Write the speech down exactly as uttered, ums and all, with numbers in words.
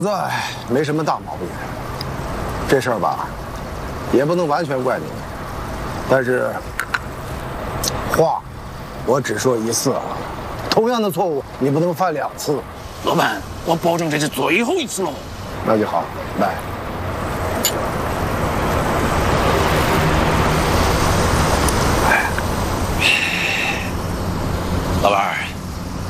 子没什么大毛病，这事儿吧，也不能完全怪你。但是话，我只说一次啊，同样的错误你不能犯两次。 老板，我保证这是最后一次了。 那就好，来。